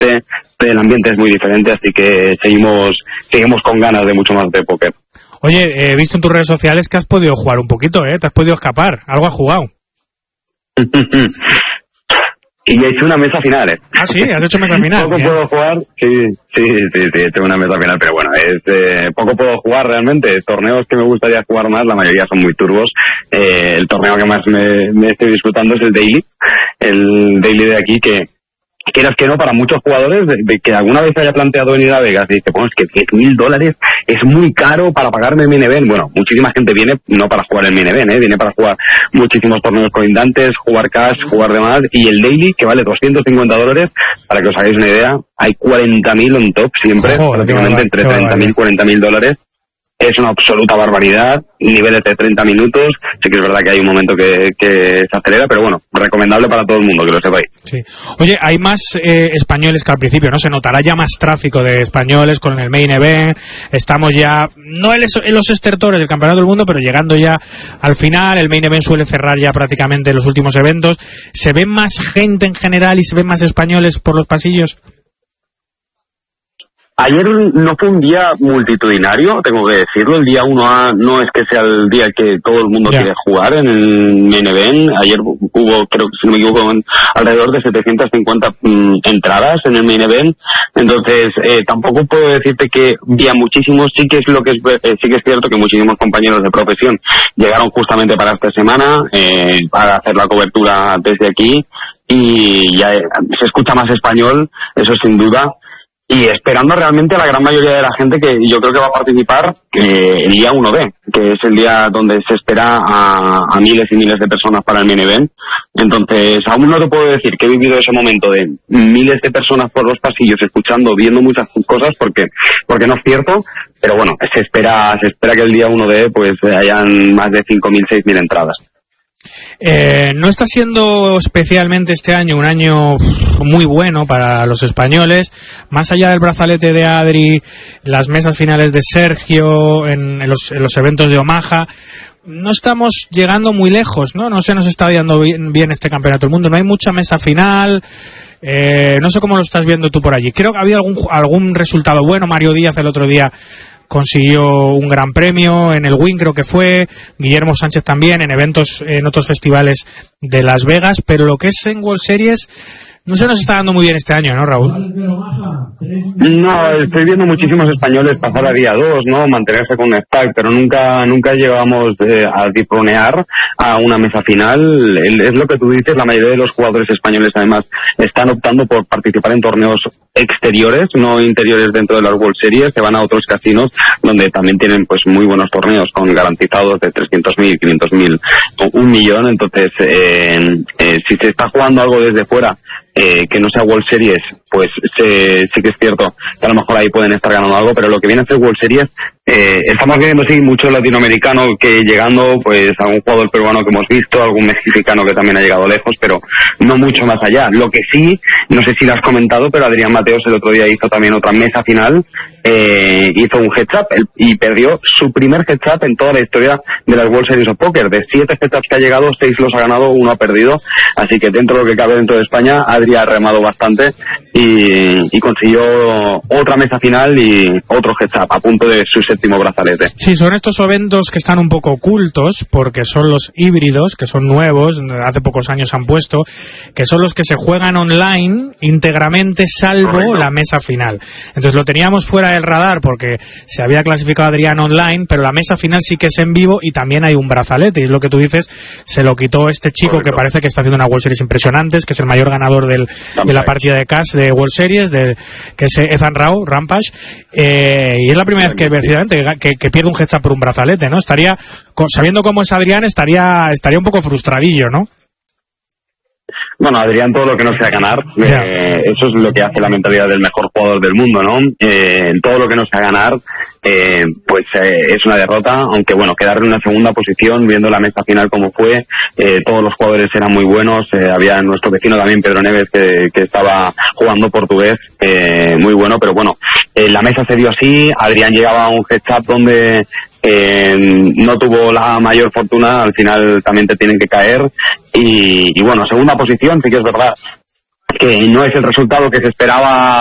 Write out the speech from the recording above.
el ambiente es muy diferente, así que seguimos con ganas de mucho más de póker. Oye, he visto en tus redes sociales que has podido jugar un poquito, te has podido escapar, algo has jugado. Y he hecho una mesa final, Ah, sí, has hecho mesa final. Poco puedo jugar, sí, he hecho una mesa final, pero bueno, poco puedo jugar realmente. Torneos que me gustaría jugar más, la mayoría son muy turbos. El torneo que más me estoy disfrutando es el Daily de aquí, que quieras que no, para muchos jugadores de que alguna vez haya planteado venir a Vegas y dice, pues que $10,000 es muy caro para pagarme el main event. Bueno, muchísima gente viene no para jugar el main event, viene para jugar muchísimos torneos colindantes, jugar cash, jugar demás, y el daily, que vale $250, para que os hagáis una idea, hay 40.000 on top siempre, prácticamente entre 30.000 y $40.000. Es una absoluta barbaridad, niveles de 30 minutos, sí que es verdad que hay un momento que se acelera, pero bueno, recomendable para todo el mundo, que lo sepáis. Sí. Oye, hay más españoles que al principio, ¿no? Se notará ya más tráfico de españoles con el main event, estamos ya, no en los estertores del Campeonato del Mundo, pero llegando ya al final, el main event suele cerrar ya prácticamente los últimos eventos. ¿Se ve más gente en general y se ven más españoles por los pasillos? Ayer no fue un día multitudinario, tengo que decirlo. El día 1A no es que sea el día que todo el mundo quiere jugar en el main event. Ayer hubo, creo que si no me equivoco, alrededor de 750 entradas en el main event. Entonces, tampoco puedo decirte que vi a muchísimos. Sí que es cierto que muchísimos compañeros de profesión llegaron justamente para esta semana, para hacer la cobertura desde aquí. Y ya se escucha más español, eso sin duda. Y esperando realmente a la gran mayoría de la gente que yo creo que va a participar el día 1B, que es el día donde se espera a miles y miles de personas para el main event. Entonces, aún no te puedo decir que he vivido ese momento de miles de personas por los pasillos, escuchando, viendo muchas cosas, porque no es cierto, pero bueno, se espera que el día 1D pues hayan más de 5.000, 6.000 entradas. No está siendo especialmente este año un año muy bueno para los españoles, más allá del brazalete de Adri, las mesas finales de Sergio en los eventos de Omaha. No estamos llegando muy lejos, no se nos está dando bien este Campeonato del Mundo, no hay mucha mesa final. No sé cómo lo estás viendo tú por allí. Creo que había algún resultado bueno. Mario Díaz el otro día consiguió un gran premio en el Wynn, creo que fue, Guillermo Sánchez también, en eventos, en otros festivales de Las Vegas, pero lo que es en World Series no se nos está dando muy bien este año, ¿no, Raúl? No, estoy viendo muchísimos españoles pasar a día 2, ¿no? Mantenerse con un stack, pero nunca llegamos a dipronear a una mesa final. Es lo que tú dices, la mayoría de los jugadores españoles además están optando por participar en torneos exteriores, no interiores dentro de las World Series, se van a otros casinos donde también tienen pues muy buenos torneos con garantizados de 300.000, 500.000, 1 millón. Entonces, si se está jugando algo desde fuera, que no sea World Series, pues sí que es cierto que a lo mejor ahí pueden estar ganando algo, pero lo que viene a ser World Series, estamos viendo sí mucho latinoamericano que llegando, pues algún jugador peruano que hemos visto, algún mexicano que también ha llegado lejos, pero no mucho más allá. Lo que sí, no sé si lo has comentado, pero Adrián Mateos el otro día hizo también otra mesa final, hizo un heads up y perdió su primer heads up en toda la historia de las World Series of Poker. De 7 heads ups que ha llegado, 6 los ha ganado, 1 ha perdido, así que dentro de lo que cabe dentro de España, Adri ha remado bastante y consiguió otra mesa final y otro heads up a punto de su 7º brazalete. Sí, son estos eventos que están un poco ocultos porque son los híbridos, que son nuevos, hace pocos años han puesto, que son los que se juegan online íntegramente salvo la mesa final. Entonces lo teníamos fuera del radar porque se había clasificado Adrián online, pero la mesa final sí que es en vivo y también hay un brazalete, y es lo que tú dices, se lo quitó este chico que parece que está haciendo una World Series impresionantes, que es el mayor ganador de la partida de cash de World Series, que es Ethan Rao, Rampage, y es la primera vez que pierde un heads up por un brazalete, ¿no? Sabiendo cómo es Adrián, estaría un poco frustradillo, ¿no? Bueno, Adrián, todo lo que no sea ganar, eso es lo que hace la mentalidad del mejor jugador del mundo, ¿no? Todo lo que no sea ganar, pues es una derrota, aunque bueno, quedar en una segunda posición, viendo la mesa final como fue, todos los jugadores eran muy buenos, había nuestro vecino también, Pedro Neves, que estaba jugando portugués, muy bueno, pero bueno, la mesa se dio así, Adrián llegaba a un heads up donde no tuvo la mayor fortuna, al final también te tienen que caer y bueno, segunda posición sí que es verdad que no es el resultado que se esperaba